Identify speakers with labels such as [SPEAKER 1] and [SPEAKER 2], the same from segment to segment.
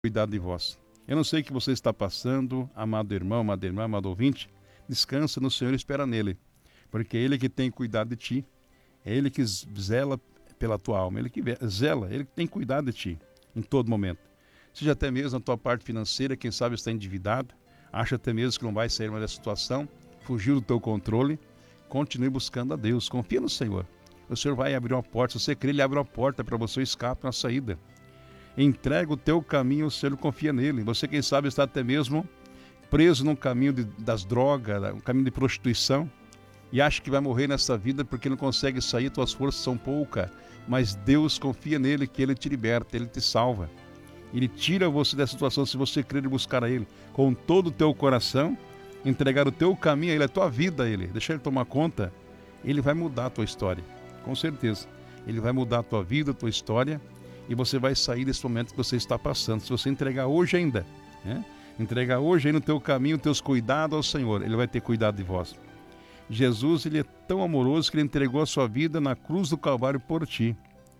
[SPEAKER 1] cuidado de vós. Eu não sei o que você está passando, amado irmão, amada irmã, amado ouvinte. Descansa no Senhor e espera nele, porque é Ele que tem cuidado de ti. É Ele que zela pela tua alma, Ele que zela, Ele que tem cuidado de ti em todo momento. Seja até mesmo a tua parte financeira, quem sabe está endividado, acha até mesmo que não vai sair mais dessa situação, fugiu do teu controle. Continue buscando a Deus, confia no Senhor. O Senhor vai abrir uma porta, se você crer, Ele abre uma porta para você, escape na saída. Entrega o teu caminho, o Senhor confia nele. Você, quem sabe, está até mesmo preso no caminho das drogas, no caminho de prostituição, e acha que vai morrer nessa vida porque não consegue sair, tuas forças são poucas. Mas Deus, confia nele, que Ele te liberta, Ele te salva. Ele tira você dessa situação se você crer e buscar a Ele com todo o teu coração, entregar o teu caminho a Ele, a tua vida a Ele, deixar Ele tomar conta. Ele vai mudar a tua história, com certeza. Ele vai mudar a tua vida, a tua história, e você vai sair desse momento que você está passando. Se você entregar hoje ainda, né? Entregar hoje aí no teu caminho, teus cuidados ao Senhor, Ele vai ter cuidado de vós. Jesus, Ele é tão amoroso que Ele entregou a sua vida na cruz do Calvário por ti.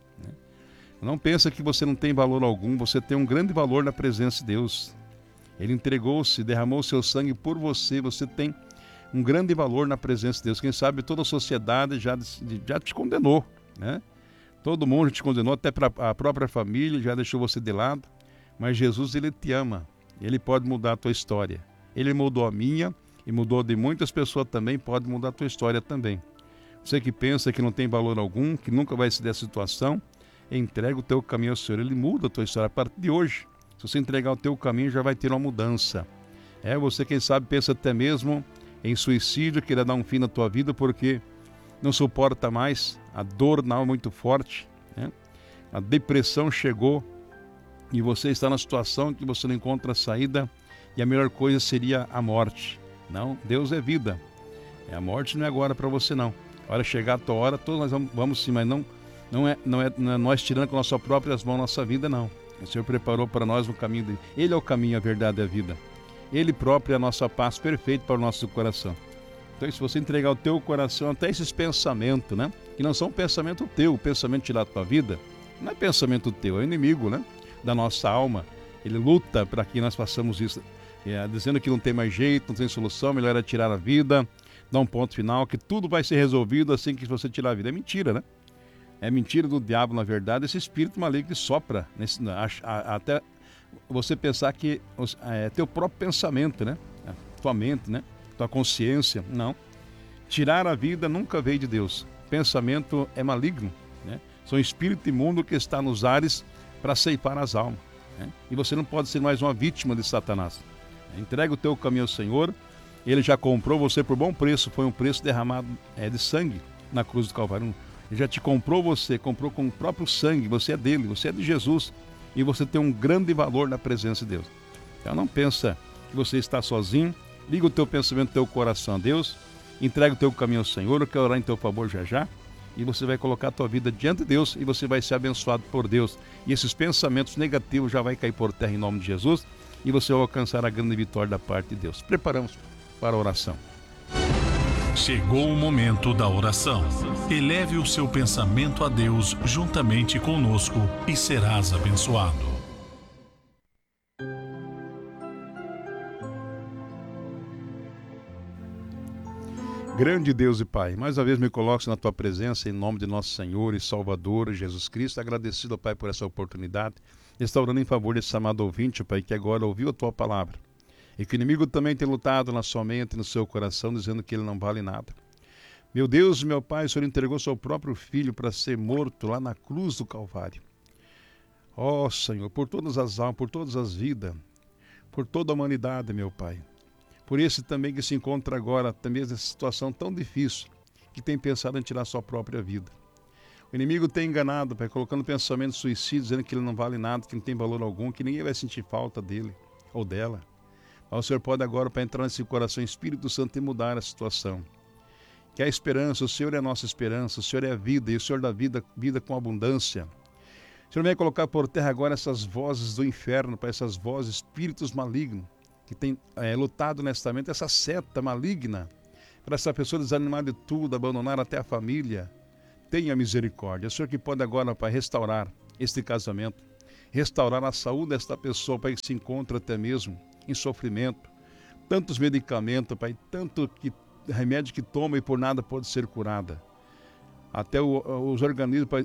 [SPEAKER 1] Não pensa que você não tem valor algum, você tem um grande valor na presença de Deus. Ele entregou-se, derramou o seu sangue por você, você tem um grande valor na presença de Deus. Quem sabe toda a sociedade já te condenou, né? Todo mundo te condenou, até a própria família já deixou você de lado. Mas Jesus, Ele te ama, Ele pode mudar a tua história. Ele mudou a minha e mudou de muitas pessoas também, pode mudar a tua história também. Você que pensa que não tem valor algum, que nunca vai sair dessa situação, entrega o teu caminho ao Senhor, Ele muda a tua história a partir de hoje. Se você entregar o teu caminho, já vai ter uma mudança. Você, quem sabe, pensa até mesmo em suicídio, querer dar um fim na tua vida porque não suporta mais, a dor na alma é muito forte, né? A depressão chegou e você está na situação que você não encontra saída e a melhor coisa seria a morte. Não, Deus é vida. A morte não é agora para você não. A hora chegar a tua hora, todos nós vamos sim, mas não é nós tirando com nossas próprias mãos nossa vida, não. O Senhor preparou para nós um caminho dele. Ele é o caminho, a verdade e a vida. Ele próprio é a nossa paz perfeita para o nosso coração. Então, se você entregar o teu coração até esses pensamentos, né? Que não são pensamento teu, o pensamento tirar da tua vida, não é pensamento teu, é o inimigo, né? Da nossa alma. Ele luta para que nós façamos isso, dizendo que não tem mais jeito, não tem solução, melhor é tirar a vida, dar um ponto final, que tudo vai ser resolvido assim que você tirar a vida. É mentira, né? É mentira do diabo, na verdade, esse espírito maligno que sopra, até você pensar que é teu próprio pensamento, né? Tua mente, né? Tua consciência. Não. Tirar a vida nunca veio de Deus. Pensamento é maligno, né? São espírito imundo que está nos ares para ceifar as almas, né? E você não pode ser mais uma vítima de Satanás. Entrega o teu caminho ao Senhor. Ele já comprou você por bom preço. Foi um preço derramado de sangue na cruz do Calvário. Ele já te comprou, você comprou com o próprio sangue. Você é dele, você é de Jesus. E você tem um grande valor na presença de Deus. Então não pensa que você está sozinho. Liga o teu pensamento, o teu coração a Deus. Entrega o teu caminho ao Senhor. Eu quero orar em teu favor já. E você vai colocar a tua vida diante de Deus. E você vai ser abençoado por Deus. E esses pensamentos negativos já vai cair por terra em nome de Jesus. E você vai alcançar a grande vitória da parte de Deus. Preparamos para a oração.
[SPEAKER 2] Chegou o momento da oração. Eleve o seu pensamento a Deus juntamente conosco e serás abençoado.
[SPEAKER 1] Grande Deus e Pai, mais uma vez me coloco na Tua presença em nome de nosso Senhor e Salvador Jesus Cristo, agradecido, Pai, por essa oportunidade, estou orando em favor desse amado ouvinte, Pai, que agora ouviu a Tua palavra, e que o inimigo também tem lutado na sua mente e no seu coração, dizendo que ele não vale nada. Meu Deus, meu Pai, o Senhor entregou seu próprio Filho para ser morto lá na cruz do Calvário. Ó Senhor, por todas as almas, por todas as vidas, por toda a humanidade, meu Pai. Por esse também que se encontra agora, também nessa situação tão difícil, que tem pensado em tirar sua própria vida. O inimigo tem enganado, Pai, colocando pensamentos suicidas, dizendo que ele não vale nada, que não tem valor algum, que ninguém vai sentir falta dele ou dela. Mas o Senhor pode agora, para entrar nesse coração, Espírito Santo, e mudar a situação. Que a esperança, o Senhor é a nossa esperança, o Senhor é a vida, e o Senhor dá vida com abundância. O Senhor vai colocar por terra agora essas vozes do inferno, para essas vozes, espíritos malignos, que tem lutado nesta mente, essa seta maligna, para essa pessoa desanimar de tudo, abandonar até a família. Tenha misericórdia. O Senhor que pode agora, Pai, restaurar este casamento, restaurar a saúde desta pessoa, Pai, que se encontra até mesmo em sofrimento. Tantos medicamentos, Pai, tanto remédio que toma e por nada pode ser curada. Até os organismos, Pai,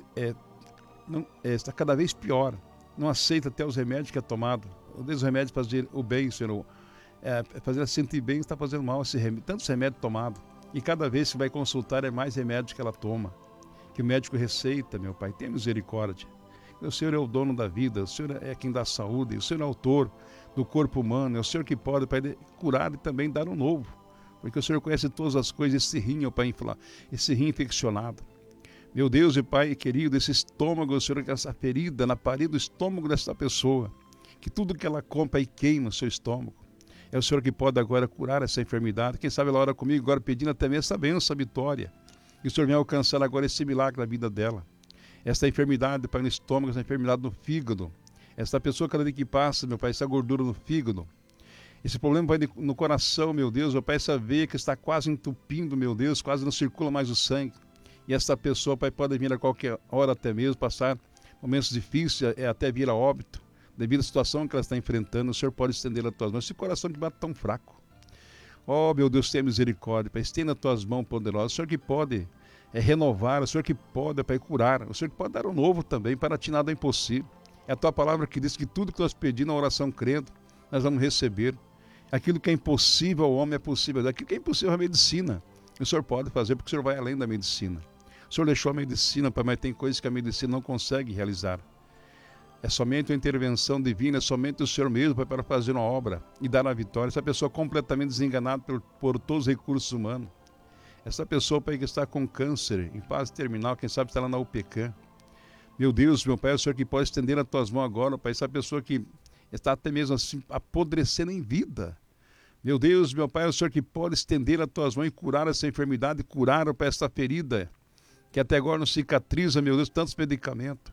[SPEAKER 1] está cada vez pior. Não aceita até os remédios que é tomado. Os remédios fazer o bem, Senhor. Fazer ela sentir bem está fazendo mal. Tantos remédios tomados. E cada vez que vai consultar é mais remédio que ela toma. Que o médico receita, meu Pai. Tenha misericórdia. O Senhor é o dono da vida. O Senhor é quem dá saúde. O Senhor é o autor do corpo humano. É o Senhor que pode, Pai, curar e também dar um novo. Porque o Senhor conhece todas as coisas. Esse rim, Pai, esse rim infeccionado. Meu Deus e Pai querido, esse estômago, Senhor, essa ferida na parede do estômago dessa pessoa, que tudo que ela compra e queima o seu estômago. É o Senhor que pode agora curar essa enfermidade. Quem sabe ela ora comigo agora pedindo até mesmo essa bênção, essa vitória. E o Senhor vem alcançar agora esse milagre na vida dela. Essa enfermidade, Pai, no estômago, essa enfermidade no fígado. Essa pessoa, cada dia que passa, meu Pai, essa gordura no fígado. Esse problema, Pai, no coração, meu Deus, meu Pai, essa veia que está quase entupindo, meu Deus, quase não circula mais o sangue. E essa pessoa, Pai, pode vir a qualquer hora até mesmo, passar momentos difíceis, até vir a óbito, devido à situação que ela está enfrentando. O Senhor pode estender as tuas mãos. Esse coração que bate tão fraco. Oh, meu Deus, tenha misericórdia, Pai, estenda as tuas mãos poderosas. O Senhor que pode renovar, o Senhor que pode, Pai, curar. O Senhor que pode dar um novo também, para ti nada é impossível. É a tua palavra que diz que tudo que nós pedimos na oração crendo, nós vamos receber. Aquilo que é impossível ao homem é possível. Aquilo que é impossível à medicina, o Senhor pode fazer, porque o Senhor vai além da medicina. O Senhor deixou a medicina, Pai, mas tem coisas que a medicina não consegue realizar. É somente a intervenção divina, é somente o Senhor mesmo, Pai, para fazer uma obra e dar a vitória. Essa pessoa completamente desenganada por todos os recursos humanos. Essa pessoa, Pai, que está com câncer, em fase terminal, quem sabe está lá na UPCAM. Meu Deus, meu Pai, é o Senhor que pode estender as tuas mãos agora, Pai. Essa pessoa que está até mesmo assim, apodrecendo em vida. Meu Deus, meu Pai, é o Senhor que pode estender as tuas mãos e curar essa enfermidade, curar, Pai, essa ferida, que até agora não cicatriza, meu Deus, tantos medicamentos.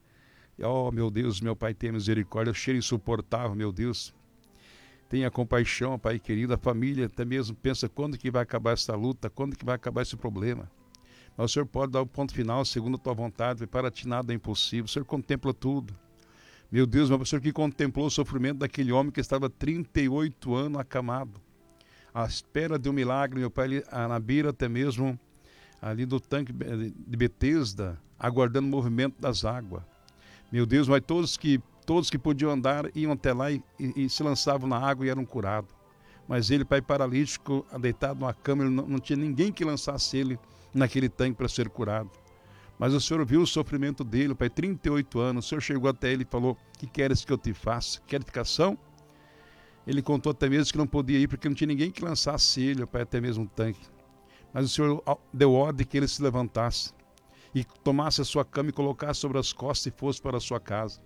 [SPEAKER 1] Oh, meu Deus, meu Pai, tenha misericórdia, o cheiro insuportável, meu Deus. Tenha compaixão, Pai querido, a família até mesmo pensa quando que vai acabar essa luta, quando que vai acabar esse problema. Mas o Senhor pode dar o ponto final, segundo a tua vontade, para ti nada é impossível. O Senhor contempla tudo. Meu Deus, meu Senhor que contemplou o sofrimento daquele homem que estava 38 anos acamado, à espera de um milagre, meu Pai, na beira até mesmo ali do tanque de Betesda, aguardando o movimento das águas. Meu Deus, mas todos que podiam andar iam até lá e se lançavam na água e eram curados. Mas ele, Pai, paralítico, deitado numa cama, ele não tinha ninguém que lançasse ele naquele tanque para ser curado. Mas o Senhor viu o sofrimento dele, Pai, 38 anos. O Senhor chegou até ele e falou: que queres que eu te faça? Querificação? Ele contou até mesmo que não podia ir porque não tinha ninguém que lançasse ele, Pai, até mesmo um tanque. Mas o Senhor deu ordem que ele se levantasse e tomasse a sua cama e colocasse sobre as costas e fosse para a sua casa.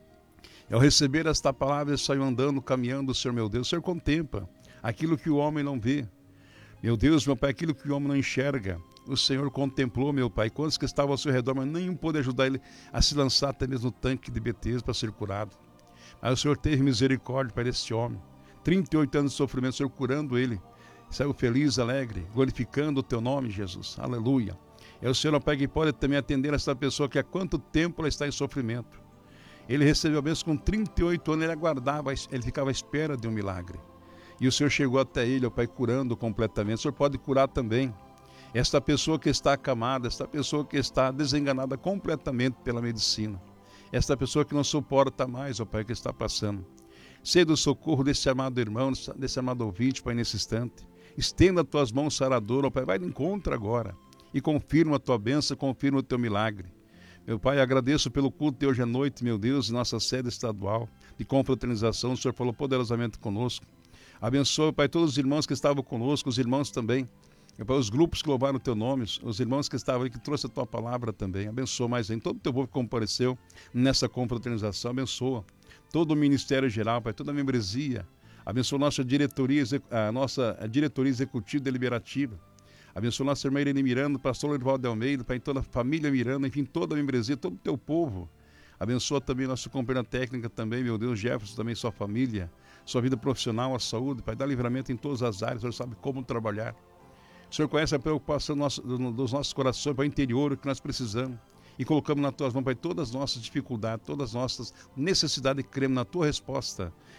[SPEAKER 1] E ao receber esta palavra, ele saiu andando, caminhando, o Senhor, meu Deus. O Senhor contempla aquilo que o homem não vê. Meu Deus, meu Pai, aquilo que o homem não enxerga, o Senhor contemplou, meu Pai. Quantos que estavam ao seu redor, mas nenhum pôde ajudar ele a se lançar até mesmo no tanque de Betesda para ser curado. Mas o Senhor teve misericórdia para esse homem. 38 anos de sofrimento, o Senhor curando ele. Saiu feliz, alegre, glorificando o teu nome, Jesus. Aleluia. É o Senhor, Pai, que pode também atender essa pessoa que há quanto tempo ela está em sofrimento. Ele recebeu a bênção com 38 anos, ele aguardava, ele ficava à espera de um milagre. E o Senhor chegou até ele, ó Pai, curando completamente. O Senhor pode curar também esta pessoa que está acamada, esta pessoa que está desenganada completamente pela medicina. Esta pessoa que não suporta mais, ó Pai, que está passando. Ceda o socorro desse amado irmão, desse amado ouvinte, Pai, nesse instante. Estenda as tuas mãos saradoras, ó Pai, vai de encontro agora. E confirma a tua bênção, confirma o teu milagre. Meu Pai, agradeço pelo culto de hoje à noite, meu Deus, nossa sede estadual de confraternização. O Senhor falou poderosamente conosco. Abençoa, Pai, todos os irmãos que estavam conosco, os irmãos também. Meu Pai, os grupos que louvaram o teu nome, os irmãos que estavam aí, que trouxe a tua palavra também. Abençoa mais ainda todo o teu povo que compareceu nessa confraternização. Abençoa todo o ministério geral, Pai, toda a membresia. Abençoa a nossa diretoria executiva deliberativa. Abençoa nossa irmã Irene Miranda, pastor Lorivaldo de Almeida, Pai, toda a família Miranda, enfim, toda a membresia, todo o teu povo. Abençoa também nossa companheira técnica também, meu Deus, Jefferson, também sua família, sua vida profissional, a saúde, Pai, dá livramento em todas as áreas, o Senhor sabe como trabalhar. O Senhor conhece a preocupação dos nossos corações para o interior, o que nós precisamos. e colocamos nas tuas mãos, Pai, todas as nossas dificuldades, todas as nossas necessidades e cremos na tua resposta.